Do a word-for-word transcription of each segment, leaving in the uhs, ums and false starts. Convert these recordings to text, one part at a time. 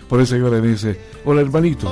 Por eso ahora me dice, hola hermanito.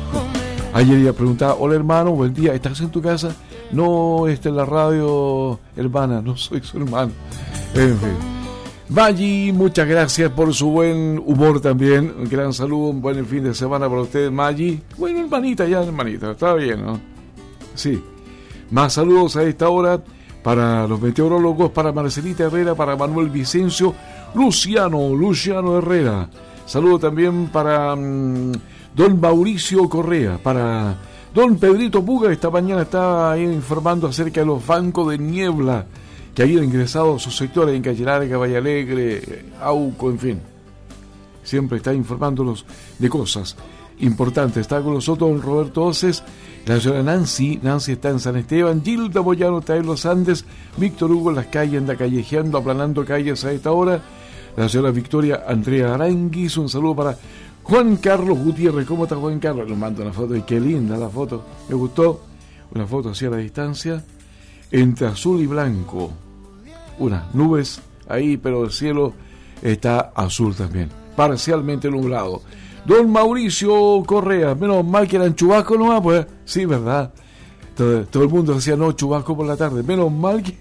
Ayer ella preguntaba, hola hermano, buen día, ¿estás en tu casa? No, está en la radio, hermana, no soy su hermano. En fin. Maggi, muchas gracias por su buen humor también. Un gran saludo, un buen fin de semana para ustedes, Maggi. Bueno, hermanita, ya hermanita, está bien, ¿no? Sí. Más saludos a esta hora para los meteorólogos, para Marcelita Herrera, para Manuel Vicencio, Luciano, Luciano Herrera. Saludo también para um, don Mauricio Correa, para don Pedrito Puga, esta mañana está ahí informando acerca de los bancos de niebla que habían ingresado a sus sectores en Calle Larga, Valle Alegre, Auco, en fin. Siempre está informándolos de cosas importantes. Está con nosotros don Roberto Oces, la señora Nancy, Nancy está en San Esteban, Gilda Moyano está en los Andes, Víctor Hugo en las calles, anda callejeando, aplanando calles a esta hora, la señora Victoria Andrea Aranguis, un saludo para Juan Carlos Gutiérrez. ¿Cómo está Juan Carlos? Nos manda una foto y qué linda la foto, me gustó, una foto así a la distancia, entre azul y blanco, unas nubes ahí, pero el cielo está azul también, parcialmente nublado. Don Mauricio Correa, menos mal que eran chubascos nomás, pues, sí, ¿verdad? Todo, todo el mundo decía, no, chubasco por la tarde, menos mal que, que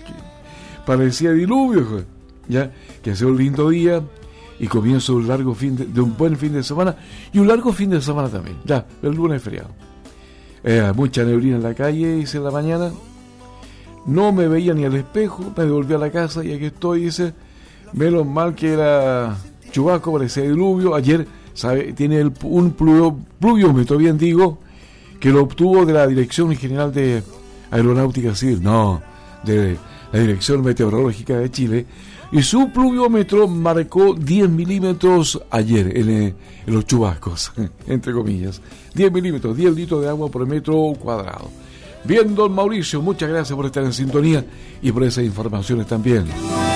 parecía diluvio, pues, ya, que sea un lindo día y comienzo un largo fin de, de un buen fin de semana y un largo fin de semana también, ya, el lunes es feriado. Eh, mucha neblina en la calle, hice en la mañana, no me veía ni al espejo, me devolví a la casa y aquí estoy, dice, menos mal que era chubasco, parecía diluvio, ayer... ¿Sabe? Tiene el, un pluvio, pluviómetro, bien digo, que lo obtuvo de la Dirección General de Aeronáutica Civil, no, de la Dirección Meteorológica de Chile, y su pluviómetro marcó diez milímetros ayer en, en los chubascos, entre comillas, diez milímetros, diez litros de agua por metro cuadrado. Bien, don Mauricio, muchas gracias por estar en sintonía y por esas informaciones también.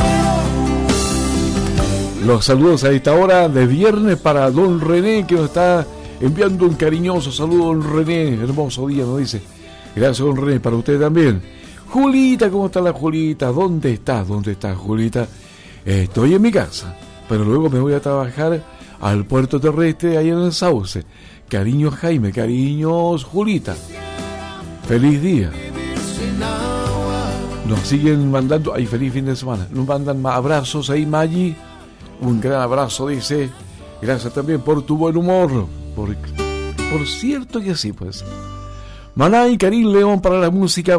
Los saludos a esta hora de viernes para don René, que nos está enviando un cariñoso saludo. Don René, hermoso día, nos dice. Gracias, don René, para usted también. Julita, ¿cómo está la Julita? ¿Dónde está? ¿Dónde está Julita? Eh, estoy en mi casa, pero luego me voy a trabajar al puerto terrestre ahí en el Sauce. Cariños Jaime, cariños Julita. Feliz día. Nos siguen mandando, ay, feliz fin de semana. Nos mandan más abrazos ahí, Maggi. Un gran abrazo, dice. Gracias también por tu buen humor. Por, por cierto que sí, pues. Maná y Karim León para la música.